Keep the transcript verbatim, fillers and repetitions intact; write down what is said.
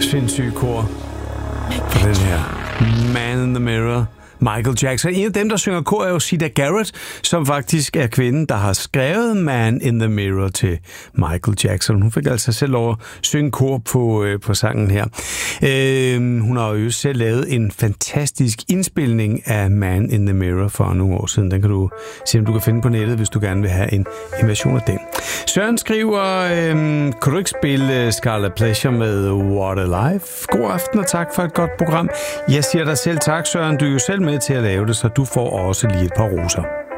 sindssyge kor for den her Man in the Mirror. Michael Jackson. En af dem, der synger kor, er jo Sida Garrett, som faktisk er kvinden, der har skrevet Man in the Mirror til Michael Jackson. Hun fik altså selv lov at synge kor på, øh, på sangen her. Øh, hun har jo selv lavet en fantastisk indspilning af Man in the Mirror for nogle år siden. Den kan du se, om du kan finde på nettet, hvis du gerne vil have en, en version af den. Søren skriver, øh, kan du ikke spille Scarlet Pleasure med What a Life? God aften og tak for et godt program. Jeg siger dig selv tak, Søren. Du er jo selv med til at lave det, så du får også lige et par roser.